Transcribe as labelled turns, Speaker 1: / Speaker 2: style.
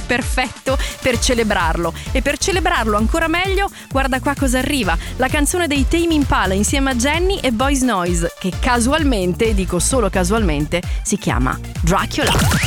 Speaker 1: perfetto per celebrarlo. E per celebrarlo ancora meglio, guarda qua cosa arriva: la canzone dei Tame Impala insieme a Jenny e Boys Noise, che casualmente, dico solo casualmente, si chiama Dracula.